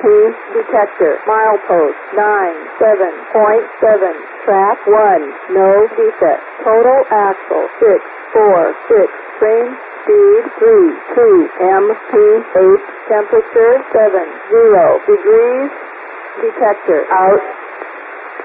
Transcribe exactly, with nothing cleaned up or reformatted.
detector. Milepost nine seven point seven. Track one. No defect. Total axle six four six. Frame speed three two. M P eight. Temperature seven zero degrees. Detector out.